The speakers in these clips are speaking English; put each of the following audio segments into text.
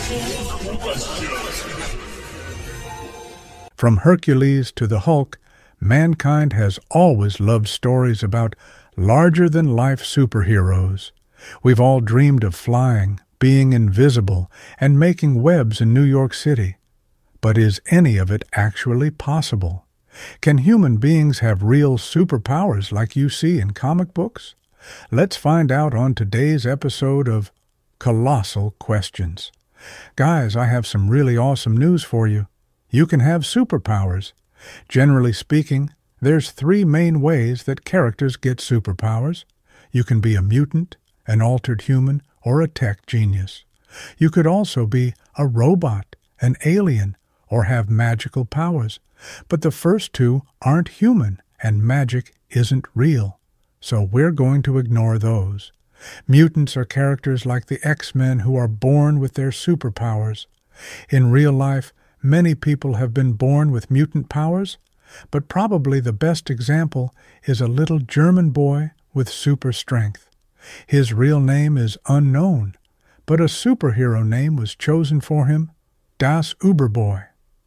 From Hercules to the Hulk, mankind has always loved stories about larger-than-life superheroes. We've all dreamed of flying, being invisible, and making webs in New York City. But is any of it actually possible? Can human beings have real superpowers like you see in comic books? Let's find out on today's episode of Colossal Questions. Guys, I have some really awesome news for you. You can have superpowers. Generally speaking, there's 3 main ways that characters get superpowers. You can be a mutant, an altered human, or a tech genius. You could also be a robot, an alien, or have magical powers. But the first 2 aren't human, and magic isn't real. So we're going to ignore those. Mutants are characters like the X-Men who are born with their superpowers. In real life, many people have been born with mutant powers, but probably the best example is a little German boy with super strength. His real name is unknown, but a superhero name was chosen for him, Das Überboy.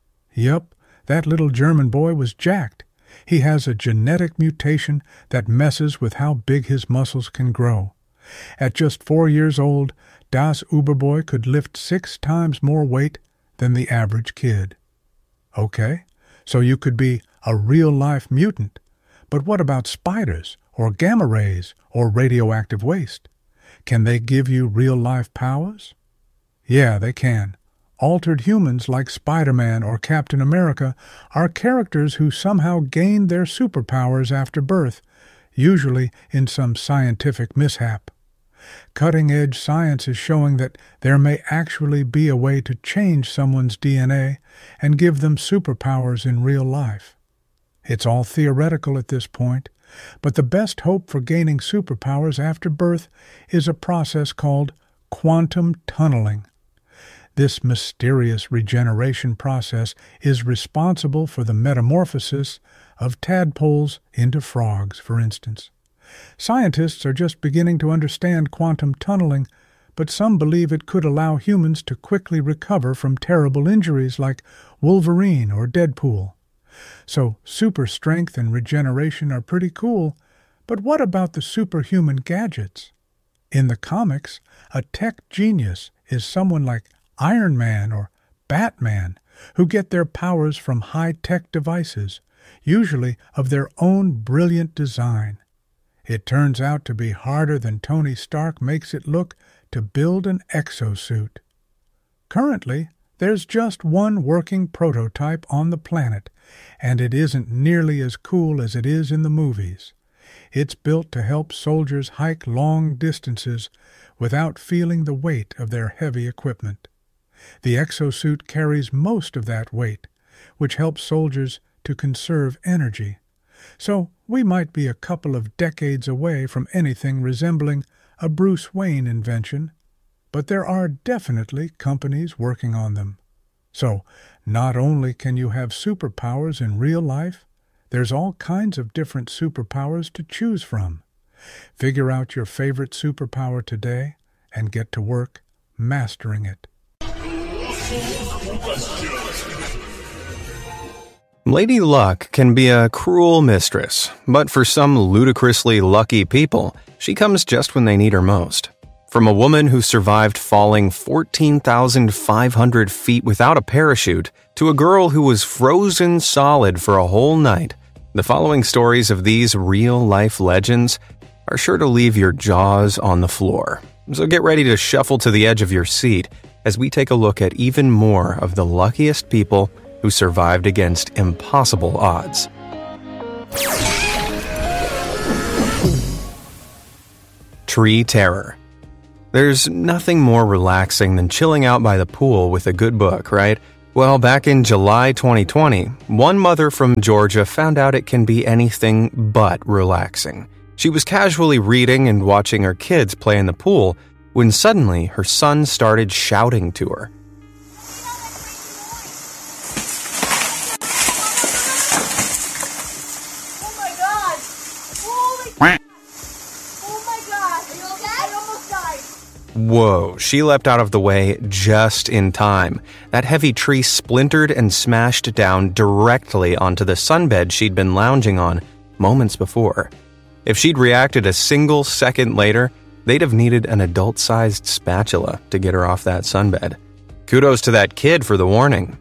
Yup, that little German boy was jacked. He has a genetic mutation that messes with how big his muscles can grow. At just 4 years old, Das Überboy could lift 6 times more weight than the average kid. Okay, so you could be a real-life mutant, but what about spiders, or gamma rays, or radioactive waste? Can they give you real-life powers? Yeah, they can. Altered humans like Spider-Man or Captain America are characters who somehow gained their superpowers after birth, usually in some scientific mishap. Cutting-edge science is showing that there may actually be a way to change someone's DNA and give them superpowers in real life. It's all theoretical at this point, but the best hope for gaining superpowers after birth is a process called quantum tunneling. This mysterious regeneration process is responsible for the metamorphosis of tadpoles into frogs, for instance. Scientists are just beginning to understand quantum tunneling, but some believe it could allow humans to quickly recover from terrible injuries like Wolverine or Deadpool. So super strength and regeneration are pretty cool, but what about the superhuman gadgets? In the comics, a tech genius is someone like Iron Man or Batman, who get their powers from high-tech devices, usually of their own brilliant design. It turns out to be harder than Tony Stark makes it look to build an exosuit. Currently, there's just one working prototype on the planet, and it isn't nearly as cool as it is in the movies. It's built to help soldiers hike long distances without feeling the weight of their heavy equipment. The exosuit carries most of that weight, which helps soldiers to conserve energy. So we might be a couple of decades away from anything resembling a Bruce Wayne invention, but there are definitely companies working on them. So not only can you have superpowers in real life, there's all kinds of different superpowers to choose from. Figure out your favorite superpower today and get to work mastering it. Lady Luck can be a cruel mistress, but for some ludicrously lucky people, she comes just when they need her most. From a woman who survived falling 14,500 feet without a parachute to a girl who was frozen solid for a whole night, the following stories of these real-life legends are sure to leave your jaws on the floor. So get ready to shuffle to the edge of your seat as we take a look at even more of the luckiest people who survived against impossible odds. Tree Terror. There's nothing more relaxing than chilling out by the pool with a good book, right? Well, back in July 2020, one mother from Georgia found out it can be anything but relaxing. She was casually reading and watching her kids play in the pool when suddenly her son started shouting to her. Oh my God! Holy crap! Oh my God! Are you okay? I almost died. Whoa, she leapt out of the way just in time. That heavy tree splintered and smashed down directly onto the sunbed she'd been lounging on moments before. If she'd reacted a single second later, they'd have needed an adult-sized spatula to get her off that sunbed. Kudos to that kid for the warning.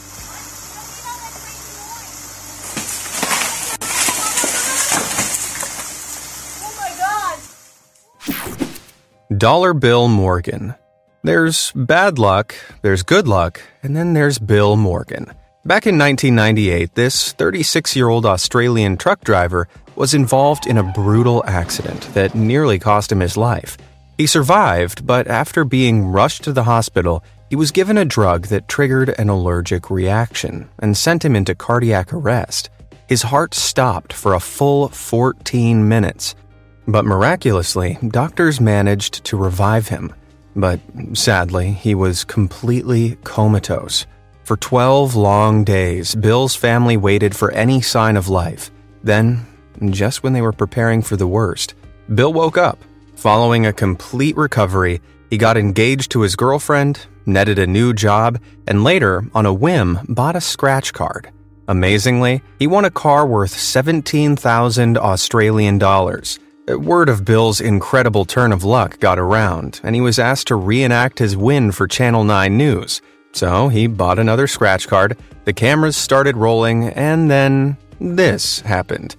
Dollar Bill Morgan. There's bad luck, there's good luck, and then there's Bill Morgan. Back in 1998, this 36-year-old Australian truck driver was involved in a brutal accident that nearly cost him his life. He survived, but after being rushed to the hospital, he was given a drug that triggered an allergic reaction and sent him into cardiac arrest. His heart stopped for a full 14 minutes. But miraculously, doctors managed to revive him. But sadly, he was completely comatose. For 12 long days, Bill's family waited for any sign of life. Then, just when they were preparing for the worst, Bill woke up. Following a complete recovery, he got engaged to his girlfriend, netted a new job, and later, on a whim, bought a scratch card. Amazingly, he won a car worth 17,000 Australian dollars. Word of Bill's incredible turn of luck got around, and he was asked to reenact his win for Channel 9 News. So he bought another scratch card, the cameras started rolling, and then this happened.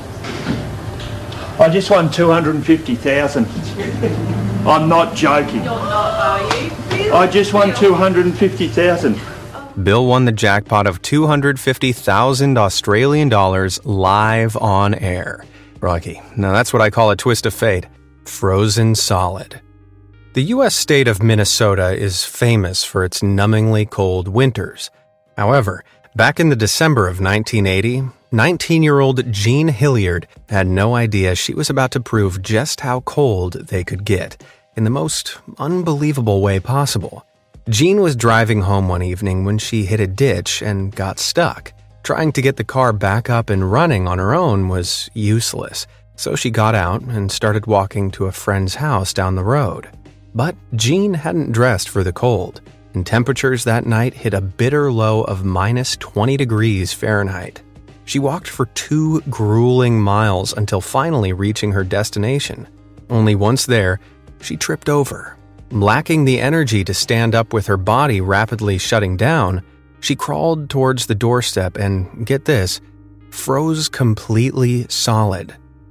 I just won 250,000. I'm not joking. You're not, are you? Really? I just won 250,000. Bill won the jackpot of 250,000 Australian dollars live on air. Rocky. Now that's what I call a twist of fate. Frozen solid. The U.S. state of Minnesota is famous for its numbingly cold winters. However, back in the December of 1980, 19-year-old Jean Hilliard had no idea she was about to prove just how cold they could get, in the most unbelievable way possible. Jean was driving home one evening when she hit a ditch and got stuck. Trying to get the car back up and running on her own was useless, so she got out and started walking to a friend's house down the road. But Jean hadn't dressed for the cold, and temperatures that night hit a bitter low of minus 20 degrees Fahrenheit. She walked for 2 grueling miles until finally reaching her destination. Only once there, she tripped over. Lacking the energy to stand up with her body rapidly shutting down, she crawled towards the doorstep and, get this, froze completely solid.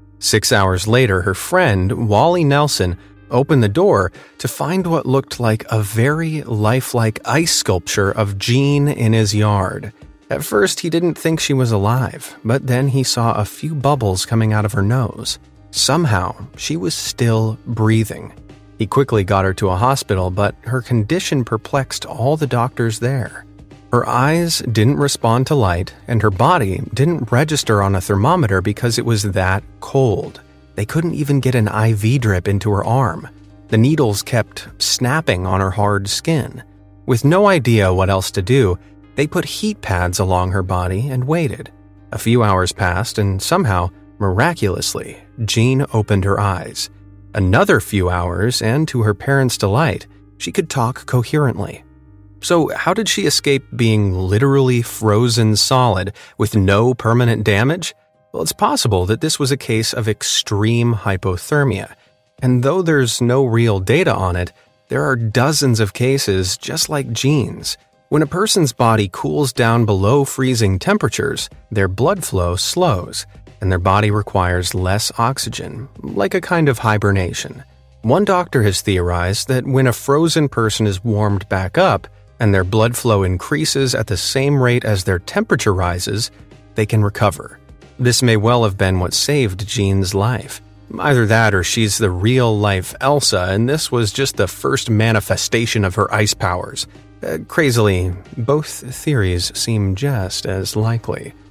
6 hours later, her friend, Wally Nelson, opened the door to find what looked like a very lifelike ice sculpture of Jean in his yard. At first, he didn't think she was alive, but then he saw a few bubbles coming out of her nose. Somehow, she was still breathing. He quickly got her to a hospital, but her condition perplexed all the doctors there. Her eyes didn't respond to light, and her body didn't register on a thermometer because it was that cold. They couldn't even get an IV drip into her arm. The needles kept snapping on her hard skin. With no idea what else to do, they put heat pads along her body and waited. A few hours passed, and somehow, miraculously, Jean opened her eyes. Another few hours, and to her parents' delight, she could talk coherently. So how did she escape being literally frozen solid with no permanent damage? Well, it's possible that this was a case of extreme hypothermia. And though there's no real data on it, there are dozens of cases just like Jean's. When a person's body cools down below freezing temperatures, their blood flow slows, and their body requires less oxygen, like a kind of hibernation. One doctor has theorized that when a frozen person is warmed back up, and their blood flow increases at the same rate as their temperature rises, they can recover. This may well have been what saved Jean's life. Either that or she's the real-life Elsa, and this was just the first manifestation of her ice powers. Crazily, both theories seem just as likely.